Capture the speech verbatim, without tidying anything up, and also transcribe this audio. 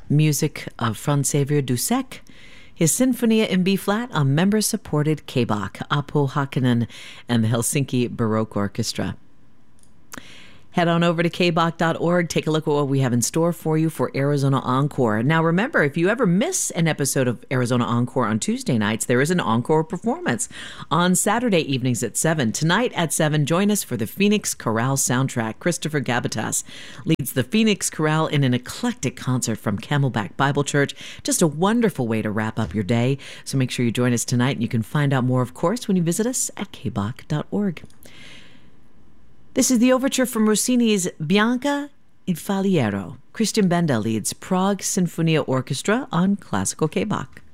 music of Franz Xavier Dussek, his Sinfonia in B-flat on member-supported K-Bach, Apo Hakkanen, and the Helsinki Baroque Orchestra. Head on over to k bach dot org. Take a look at what we have in store for you for Arizona Encore. Now, remember, if you ever miss an episode of Arizona Encore on Tuesday nights, there is an encore performance on Saturday evenings at seven. Tonight at seven, join us for the Phoenix Chorale soundtrack. Christopher Gabatas leads the Phoenix Chorale in an eclectic concert from Camelback Bible Church. Just a wonderful way to wrap up your day. So make sure you join us tonight. And you can find out more, of course, when you visit us at k bach dot org. This is the overture from Rossini's Bianca il Faliero. Christian Benda leads Prague Sinfonia Orchestra on Classical K-Bach.